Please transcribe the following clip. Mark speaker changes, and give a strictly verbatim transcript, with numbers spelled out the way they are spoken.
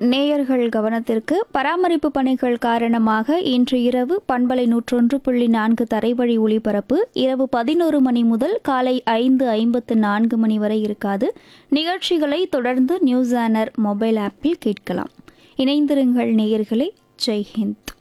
Speaker 1: நேயர்கள் கவனத்திற்கு பராமரிப்பு பணிகள் காரணமாக இன்று இரவு பண்பலை நூற்றொன்று புள்ளி நான்கு தரைவழி ஒளிபரப்பு இரவு பதினோரு மணி முதல் காலை ஐந்து ஐம்பத்து நான்கு மணி வரை இருக்காது. நிகழ்ச்சிகளை தொடர்ந்து நியூஸ் ஆனர் மொபைல் ஆப்பில் கேட்கலாம். இணைந்திருங்கள் நேயர்களே. ஜெய் ஹிந்த்.